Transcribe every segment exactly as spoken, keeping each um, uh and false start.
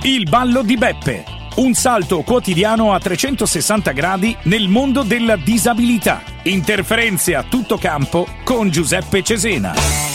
Il ballo di Beppe. Un salto quotidiano a trecentosessanta gradi nel mondo della disabilità. Interferenze a tutto campo con Giuseppe Cesena.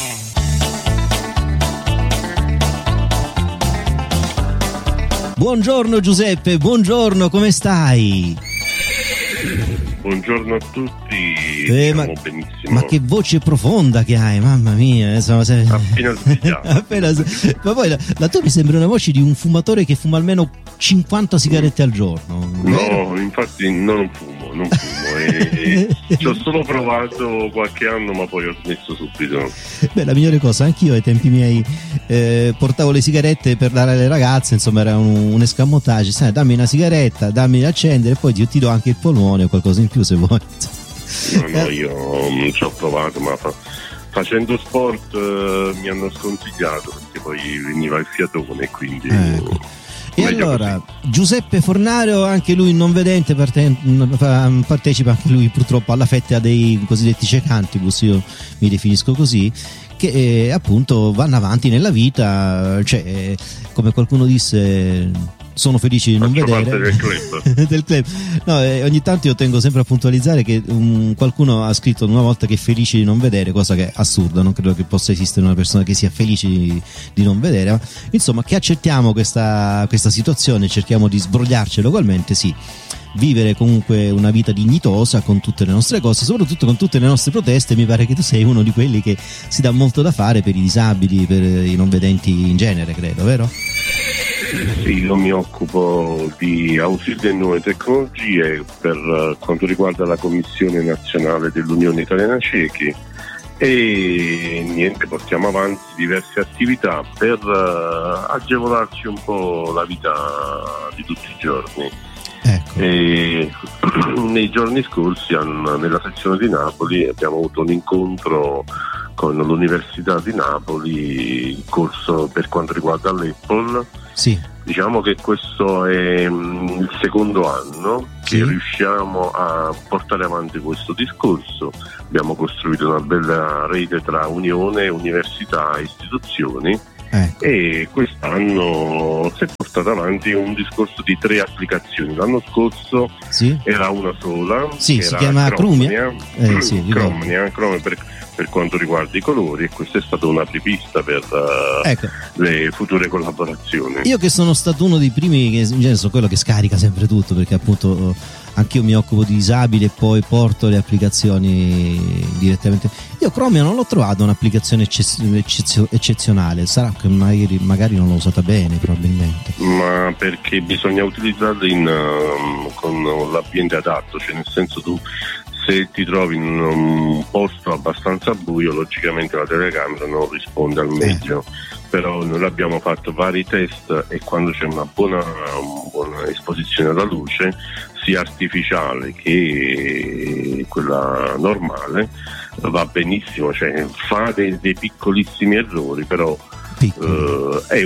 Buongiorno Giuseppe, buongiorno, come stai? Buongiorno a tutti, eh, ma, benissimo. Ma che voce profonda che hai, mamma mia, insomma, sei... appena svegliato. appena... Ma poi la, la tua mi sembra una voce di un fumatore che fuma almeno cinquanta sigarette al giorno. Vero? No, infatti non fumo, non fumo e ci ho solo provato qualche anno ma poi ho smesso subito. Beh, la migliore cosa, anch'io ai tempi miei eh, portavo le sigarette per dare alle ragazze, insomma era un, un escamotage, sai, dammi una sigaretta, dammi da accendere e poi ti, ti do anche il polmone o qualcosa in più se vuoi. No, no, io non ci ho provato, ma fa, facendo sport eh, mi hanno sconsigliato perché poi veniva il fiatone, quindi eh. E allora, così. Giuseppe Fornario, anche lui non vedente, parte, partecipa anche lui purtroppo alla fetta dei cosiddetti cecantibus, io mi definisco così, che eh, appunto vanno avanti nella vita, cioè eh, come qualcuno disse... sono felici di non Faccio vedere parte del club. del club. No, eh, ogni tanto io tengo sempre a puntualizzare che um, qualcuno ha scritto una volta che è felice di non vedere, cosa che è assurda, non credo che possa esistere una persona che sia felice di, di non vedere, ma insomma che accettiamo questa, questa situazione, cerchiamo di sbrogliarcela ugualmente, sì, vivere comunque una vita dignitosa con tutte le nostre cose, soprattutto con tutte le nostre proteste. Mi pare che tu sei uno di quelli che si dà molto da fare per i disabili, per i non vedenti in genere, credo, vero? Sì, io mi occupo di ausili e nuove tecnologie per quanto riguarda la Commissione Nazionale dell'Unione Italiana Ciechi e niente, portiamo avanti diverse attività per uh, agevolarci un po' la vita di tutti i giorni. Ecco. E nei giorni scorsi nella sezione di Napoli abbiamo avuto un incontro con l'Università di Napoli, il corso per quanto riguarda l'Apple. Sì. Diciamo che questo è um, il secondo anno che sì. riusciamo a portare avanti questo discorso. Abbiamo costruito una bella rete tra unione, università e istituzioni. Ecco. E quest'anno si è portato avanti un discorso di tre applicazioni. L'anno scorso sì. era una sola, sì, era si chiama Chromia, Chromia, eh, sì, Chromia, Chromia per, per quanto riguarda i colori, e questa è stata una apripista per uh, ecco. le future collaborazioni. Io che sono stato uno dei primi, che in genere sono quello che scarica sempre tutto, perché appunto anch'io mi occupo di disabili e poi porto le applicazioni direttamente. Io Chromia non l'ho trovato un'applicazione eccezio- eccezionale, sarà che magari, magari non l'ho usata bene probabilmente. Ma perché bisogna utilizzarla in, uh, con l'ambiente adatto, cioè nel senso tu se ti trovi in un posto abbastanza buio logicamente la telecamera non risponde al meglio. Eh. Però noi abbiamo fatto vari test e quando c'è una buona, una buona esposizione alla luce, sia artificiale che quella normale, va benissimo, cioè fa dei, dei piccolissimi errori, però uh, è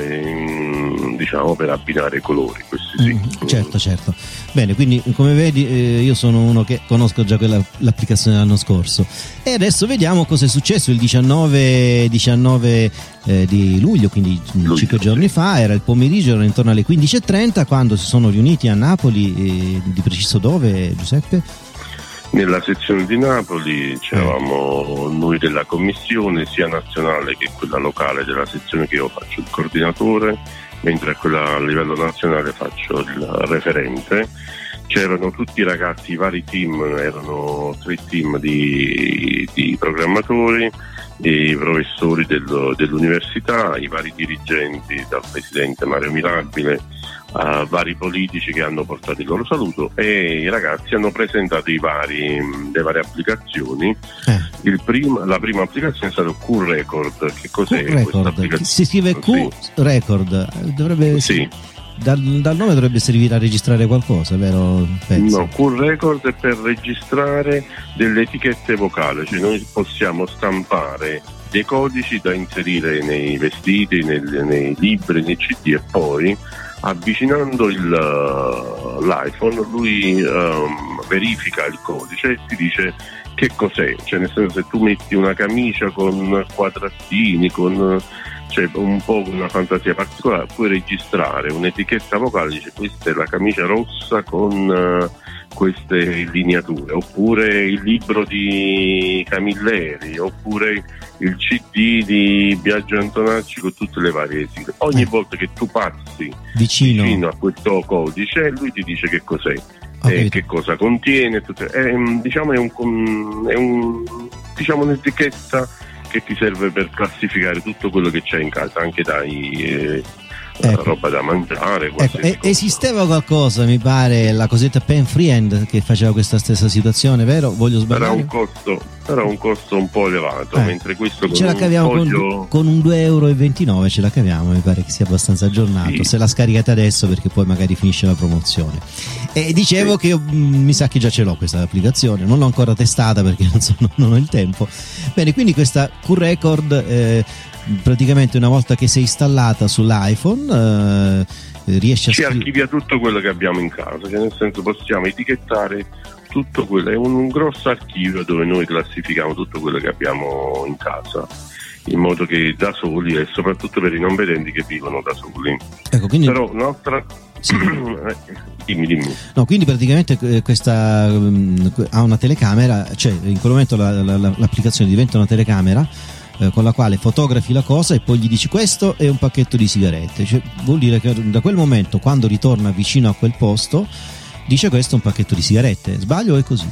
utile, diciamo, per abbinare i colori, questi sì. Mm, certo, certo. Bene, quindi come vedi eh, io sono uno che conosco già quella, l'applicazione dell'anno scorso. E adesso vediamo cosa è successo il diciannove, diciannove eh, di luglio, quindi luglio, cinque giorni fa, era il pomeriggio, era intorno alle quindici e trenta, quando si sono riuniti a Napoli, eh, di preciso dove, Giuseppe? Nella sezione di Napoli c'eravamo noi della commissione sia nazionale che quella locale della sezione che io faccio il coordinatore, mentre a quella a livello nazionale faccio il referente. C'erano tutti i ragazzi, i vari team, erano tre team di, di programmatori, i professori del, dell'università, i vari dirigenti, dal presidente Mario Mirabile a vari politici che hanno portato il loro saluto, e i ragazzi hanno presentato i vari, le varie applicazioni. Eh. Il prima, la prima applicazione è stata Q Record. Che cos'è questa applicazione? Si scrive Q sì. Record, dovrebbe sì. Dal, dal nome dovrebbe servire a registrare qualcosa, vero? Penso. No, Q Record è per registrare delle etichette vocali, cioè noi possiamo stampare dei codici da inserire nei vestiti, nei, nei libri, nei C D, e poi avvicinando il, l'iPhone lui um, verifica il codice e ti dice che cos'è, cioè nel senso, se tu metti una camicia con quadratini, con c'è un po' una fantasia particolare, puoi registrare un'etichetta vocale, dice questa è la camicia rossa con uh, queste lineature, oppure il libro di Camilleri, oppure il C D di Biagio Antonacci con tutte le varie sigle. Ogni eh. volta che tu passi vicino. vicino a questo codice, lui ti dice che cos'è, eh, che cosa contiene, tutto, è, diciamo è, un, è un, diciamo un'etichetta che ti serve per classificare tutto quello che c'è in casa, anche dai eh, ecco. roba da mangiare. Ecco, e, esisteva qualcosa, mi pare, la cosetta Pen Friend che faceva questa stessa situazione, vero? Voglio sbagliare? Era un costo, era un costo un po' elevato, eh. mentre questo con ce la caviamo un foglio... con, con un due e ventinove euro ce la caviamo, mi pare che sia abbastanza aggiornato, sì. Se la scaricate adesso perché poi magari finisce la promozione. E dicevo sì. che io, mh, mi sa che già ce l'ho questa applicazione, non l'ho ancora testata perché non, so, non ho il tempo. Bene, quindi questa Q-Record eh, praticamente una volta che sei installata sull'iPhone eh, riesce a ci scri- archivia tutto quello che abbiamo in casa, cioè nel senso possiamo etichettare tutto quello, è un, un grosso archivio dove noi classifichiamo tutto quello che abbiamo in casa, in modo che da soli, e soprattutto per i non vedenti che vivono da soli. Ecco, quindi... Però nostra sì. dimmi dimmi no, quindi praticamente questa um, ha una telecamera, cioè in quel momento la, la, la, l'applicazione diventa una telecamera eh, con la quale fotografi la cosa e poi gli dici questo è un pacchetto di sigarette, cioè, vuol dire che da quel momento quando ritorna vicino a quel posto dice questo è un pacchetto di sigarette. Sbaglio o è così?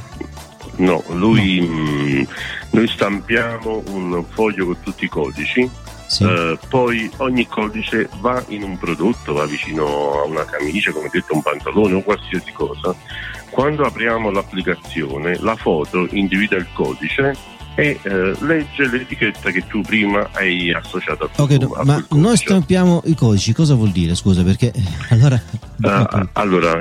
No, lui no. Mh, noi stampiamo un foglio con tutti i codici. Sì. Uh, poi ogni codice va in un prodotto, va vicino a una camicia, come detto, un pantalone o qualsiasi cosa. Quando apriamo l'applicazione, la foto individua il codice e uh, legge l'etichetta che tu prima hai associato a tuo, okay, a ma noi stampiamo i codici, cosa vuol dire? Scusa, perché allora uh, allora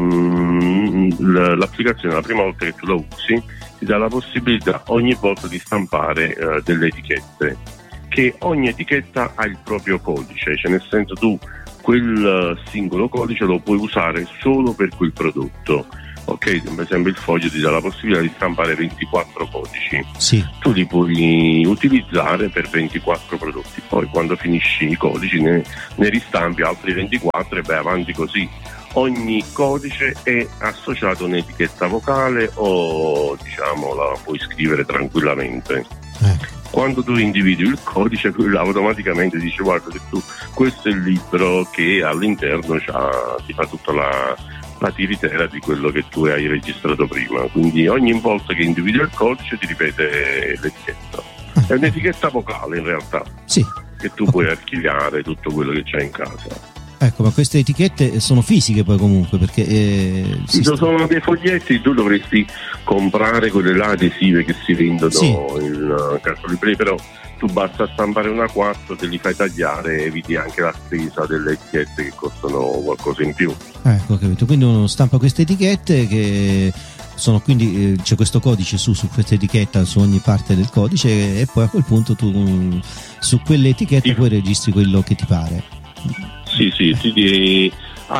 um, l'applicazione la prima volta che tu la usi ti dà la possibilità ogni volta di stampare uh, delle etichette, che ogni etichetta ha il proprio codice, cioè nel senso tu quel singolo codice lo puoi usare solo per quel prodotto, ok? Per esempio il foglio ti dà la possibilità di stampare ventiquattro codici, sì. Tu li puoi utilizzare per ventiquattro prodotti, poi quando finisci i codici ne, ne ristampi altri ventiquattro e vai avanti così. Ogni codice è associato a un'etichetta vocale o diciamo la puoi scrivere tranquillamente. Eh. Quando tu individui il codice, lui automaticamente dice guarda che tu questo è il libro che all'interno c'ha, ti fa tutta la, la tiritera di quello che tu hai registrato prima, quindi ogni volta che individui il codice ti ripete l'etichetta. È un'etichetta vocale in realtà, sì. che tu puoi archiviare tutto quello che c'è in casa. Ecco, ma queste etichette sono fisiche poi comunque, perché eh, sì, sono dei foglietti, tu dovresti comprare quelle là adesive che si vendono sì. in uh, cartolibrerie, però tu basta stampare una quattro, te li fai tagliare e eviti anche la spesa delle etichette che costano qualcosa in più. Ecco, ho capito, quindi uno stampa queste etichette che sono quindi eh, c'è questo codice su, su questa etichetta, su ogni parte del codice, e poi a quel punto tu um, su quelle etichette sì. poi registri quello che ti pare. Sì, sì, ti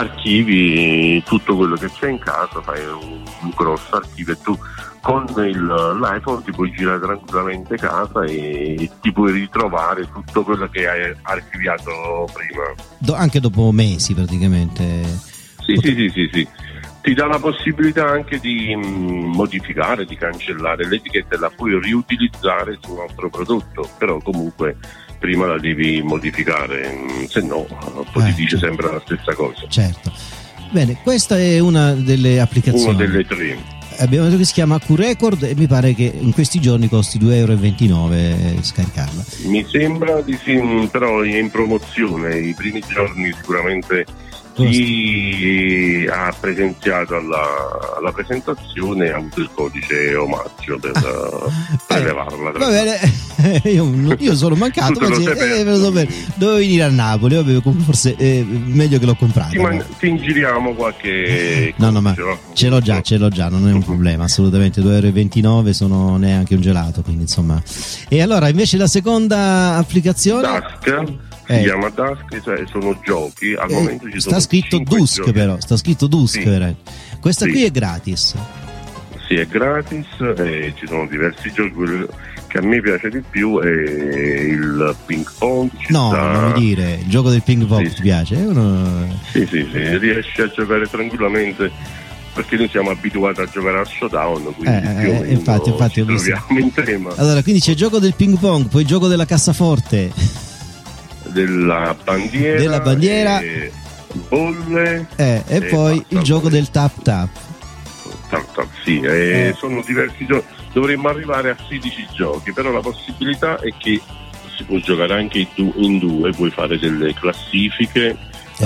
archivi tutto quello che c'è in casa, fai un, un grosso archivio e tu con il, l'iPhone ti puoi girare tranquillamente casa e ti puoi ritrovare tutto quello che hai archiviato prima. Do, anche dopo mesi praticamente. Sì, Pot- sì, sì, sì, sì. Ti dà la possibilità anche di mh, modificare, di cancellare l'etichetta e la puoi riutilizzare su un altro prodotto, però comunque prima la devi modificare, se no poi eh, ti dice certo. sempre la stessa cosa. Certo. Bene, questa è una delle applicazioni. Una delle tre. Abbiamo detto che si chiama Q-Record e mi pare che in questi giorni costi due e ventinove euro scaricarla. Mi sembra di sì, però è in promozione, i primi giorni sicuramente chi ha presenziato alla, alla presentazione ha avuto il codice omaggio per prelevarla. Va bene, io, io sono mancato, ma sì, eh, dovevo venire a Napoli, vabbè, forse è meglio che l'ho comprato. Ti, man- ti ingiriamo qualche no no ma ce l'ho già, ce l'ho già, non è un problema assolutamente. Due e ventinove euro sono neanche un gelato, quindi insomma. E allora invece la seconda applicazione Dusk si eh. chiama Dusk, cioè sono giochi al eh, momento ci sta sono scritto Dusk giochi. Però sta scritto Dusk sì. Questa sì. qui è gratis. Sì, è gratis e ci sono diversi giochi. che a me piace di più è il ping pong. Ci no, sta... non mi dire, il gioco del ping pong sì, ti piace? È uno... Sì, sì, sì, riesci a giocare tranquillamente, perché noi siamo abituati a giocare al showdown, quindi eh, più o meno infatti, infatti, ci troviamo in tema. Allora, quindi c'è il gioco del ping pong, poi il gioco della cassaforte, della bandiera, della bandiera e bolle eh, e, e poi il gioco del tap tap. Tap, tap, sì, eh, eh. Sono diversi giochi, dovremmo arrivare a sedici giochi, però la possibilità è che si può giocare anche in due, puoi fare delle classifiche, eh.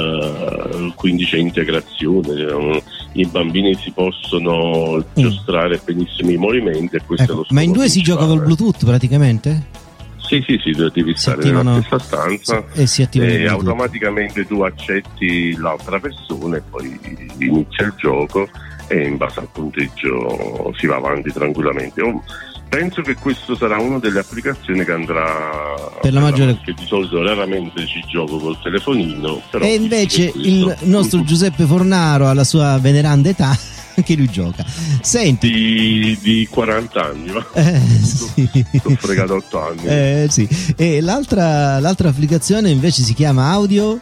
uh, quindi c'è integrazione, i bambini si possono giostrare mm. benissimo i movimenti, e questo ecco, è lo ma in due si gioca col Bluetooth praticamente? Sì, sì, sì, devi si stare attivano, nella stessa stanza e, si e automaticamente tu accetti l'altra persona e poi inizia il gioco e in base al punteggio si va avanti tranquillamente. Io penso che questo sarà una delle applicazioni che andrà per la maggiore, perché di solito raramente ci gioco col telefonino, però e invece il nostro Giuseppe Fornaro alla sua veneranda età anche lui gioca. Senti, di, di quaranta anni, ma eh, sì. ho fregato otto anni. Eh, sì. E l'altra, l'altra applicazione invece si chiama Audio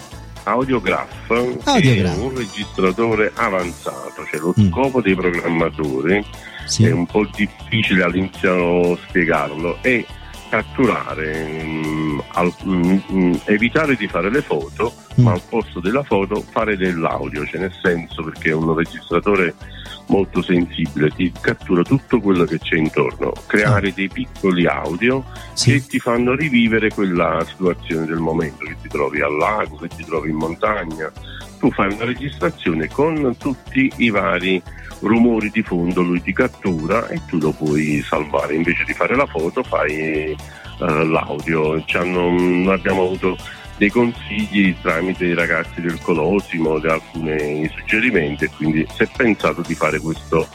Audiograph, Audiograph. È un registratore avanzato, cioè lo mm. scopo dei programmatori sì. è un po' difficile all'inizio spiegarlo, è catturare, mh, al, mh, mh, evitare di fare le foto, mm. ma al posto della foto fare dell'audio, cioè nel senso, perché è un registratore molto sensibile, ti cattura tutto quello che c'è intorno, creare ah. dei piccoli audio sì. che ti fanno rivivere quella situazione del momento, che ti trovi al lago, che ti trovi in montagna. Tu fai una registrazione con tutti i vari rumori di fondo, lui ti cattura e tu lo puoi salvare. Invece di fare la foto fai uh, l'audio. Ci hanno, noi abbiamo avuto dei consigli tramite i ragazzi del Colosimo, di alcuni suggerimenti, e quindi si è pensato di fare questo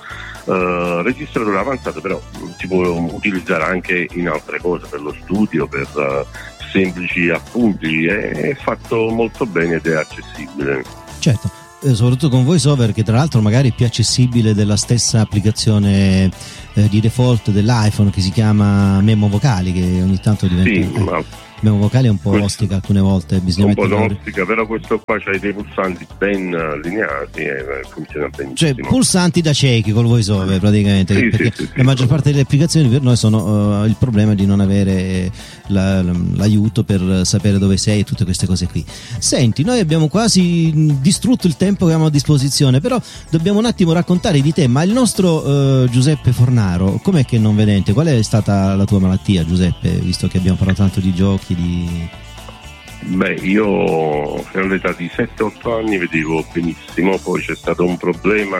uh, registratore avanzato, però si può utilizzare anche in altre cose, per lo studio, per uh, semplici appunti. È fatto molto bene ed è accessibile. Certo, eh, soprattutto con VoiceOver, che tra l'altro magari è più accessibile della stessa applicazione eh, di default dell'iPhone, che si chiama Memo Vocali, che ogni tanto diventa sì, eh, ma Memo Vocali è un po' ostica alcune volte, bisogna un po' mettere... ostica, però questo qua c'ha dei pulsanti ben allineati e funziona benissimo. Cioè pulsanti da ciechi col VoiceOver praticamente, sì, perché sì, sì, la maggior sì. parte delle applicazioni per noi sono uh, il problema di non avere la, l'aiuto per sapere dove sei e tutte queste cose qui. Senti, noi abbiamo quasi distrutto il tempo che abbiamo a disposizione, però dobbiamo un attimo raccontare di te. Ma il nostro uh, Giuseppe Fornaro, com'è che è non vedente? Qual è stata la tua malattia, Giuseppe, visto che abbiamo parlato tanto di giochi? Di... Beh, io fino all'età di sette otto anni vedevo benissimo, poi c'è stato un problema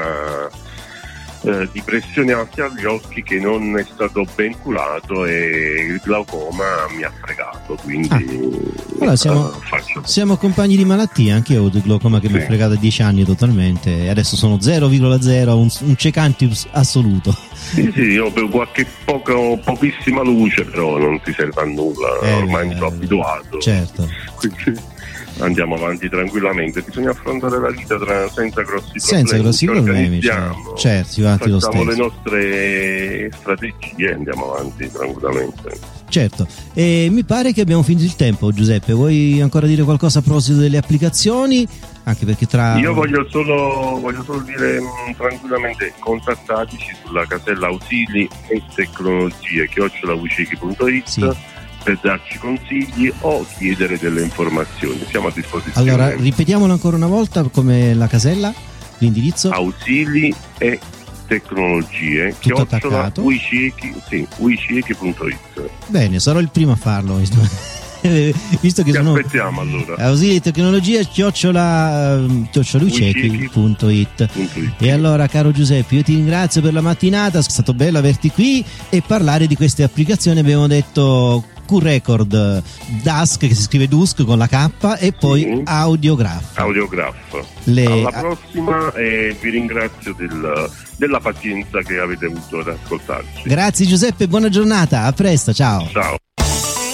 eh, di pressione alta agli occhi che non è stato ben curato e il glaucoma mi ha fregato, quindi ah. allora siamo, uh, faccio... siamo compagni di malattia. Anche io ho avuto il glaucoma che sì. mi ha fregato a dieci anni totalmente, e adesso sono zero virgola zero, un, un cecantius assoluto. Sì, sì, io per qualche poco, pochissima luce, però non ti serve a nulla, eh, ormai mi sono abituato. Certo. Quindi andiamo avanti tranquillamente, bisogna affrontare la vita tra, senza grossi problemi. Senza grossi problemi, certo, certo, si va avanti lo stesso. Facciamo le nostre strategie e andiamo avanti tranquillamente. Certo, e mi pare che abbiamo finito il tempo. Giuseppe, vuoi ancora dire qualcosa a proposito delle applicazioni? Anche perché tra... Io voglio solo, voglio solo dire mh, tranquillamente, contattateci sulla casella ausili e tecnologie chiocciola wiceki punto it sì. per darci consigli o chiedere delle informazioni, siamo a disposizione. Allora, ripetiamolo ancora una volta, come la casella, l'indirizzo? Ausili e tecnologie chiocciola wiceki sì, wiceki punto it. Bene, sarò il primo a farlo. Visto che Ti sono aspettiamo allora. Ausili e tecnologia chiocciola wiceki punto it. E allora, caro Giuseppe, io ti ringrazio per la mattinata, è stato bello averti qui e parlare di queste applicazioni. Abbiamo detto Q-Record, Dusk, che si scrive Dusk con la K, e poi sì. Audiograph. Audiograph. Le... Alla prossima, e vi ringrazio del, della pazienza che avete avuto ad ascoltarci. Grazie Giuseppe, buona giornata, a presto, ciao. Ciao.